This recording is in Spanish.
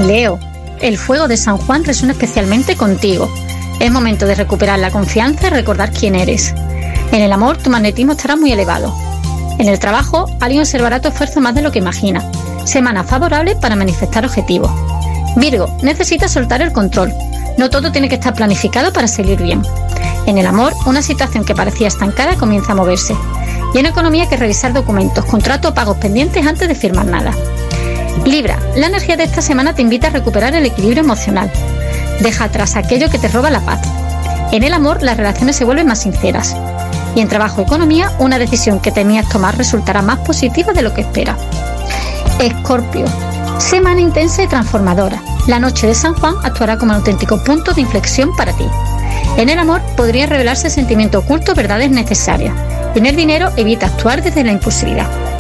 Leo, el fuego de San Juan resuena especialmente contigo. Es momento de recuperar la confianza y recordar quién eres. En el amor, tu magnetismo estará muy elevado. En el trabajo, alguien observará tu esfuerzo más de lo que imagina. Semana favorable para manifestar objetivos. Virgo, necesitas soltar el control. No todo tiene que estar planificado para salir bien. En el amor, una situación que parecía estancada comienza a moverse. Y en economía hay que revisar documentos, contratos o pagos pendientes antes de firmar nada. Libra, la energía de esta semana te invita a recuperar el equilibrio emocional. Deja atrás aquello que te roba la paz. En el amor, las relaciones se vuelven más sinceras. Y en trabajo y economía, una decisión que temías tomar resultará más positiva de lo que esperas. Escorpio, semana intensa y transformadora. La noche de San Juan actuará como un auténtico punto de inflexión para ti. En el amor, podría revelarse sentimiento oculto, verdades necesarias. Y en el dinero, evita actuar desde la impulsividad.